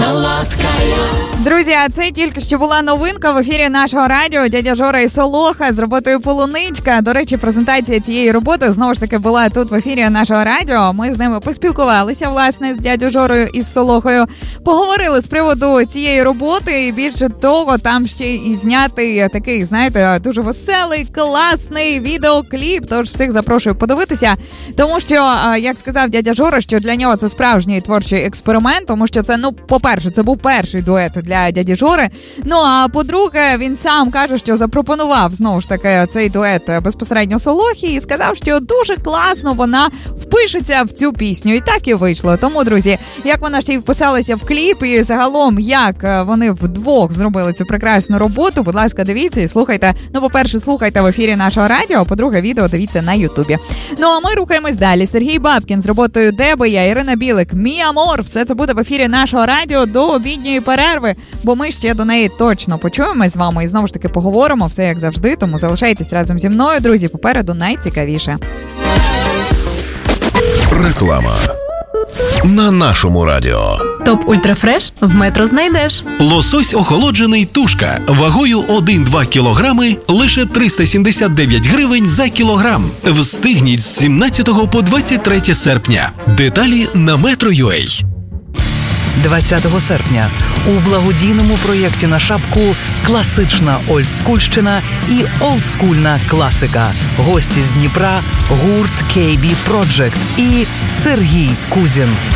Друзі, а це тільки що була новинка в ефірі нашого радіо. Дядя Жора і Солоха з роботою «Полуничка». До речі, презентація цієї роботи знову ж таки була тут в ефірі нашого радіо. Ми з ними поспілкувалися, власне, з дядю Жорою і з Солохою. Поговорили з приводу цієї роботи. І більше того, там ще і знятий такий, знаєте, дуже веселий, класний відеокліп. Тож всіх запрошую подивитися. Тому що, як сказав дядя Жора, що для нього це справжній творчий експеримент. Тому що це, по-перше, це був перший дует для дяді Жори. Ну, а по-друге, він сам каже, що запропонував, знову ж таки, цей дует безпосередньо Солохі і сказав, що дуже класно вона впишеться в цю пісню. І так і вийшло. Тому, друзі, як вона ще й вписалася в кліп і загалом, як вони вдвох зробили цю прекрасну роботу, будь ласка, дивіться і слухайте. Ну, по-перше, слухайте в ефірі нашого радіо, а по-друге, відео дивіться на Ютубі. Ну, а ми рухаємось далі. Сергій Бабкін з роботою «Де би я», Ірина Білик, «Мій амор». Все це буде в ефірі нашого радіо до обідньої перерви, бо ми ще до неї точно почуємось з вами і знову ж таки поговоримо, все як завжди, тому залишайтесь разом зі мною, друзі, попереду найцікавіше. Реклама на нашому радіо. Топ Ультрафреш в Метро знайдеш. Лосось охолоджений тушка вагою 1-2 кілограми лише 379 гривень за кілограм. Встигніть з 17 по 23 серпня. Деталі на Metro.ua. 20 серпня у благодійному проєкті на шапку класична олдскульщина і олдскульна класика. Гості з Дніпра, гурт KB Project і Сергій Кузін.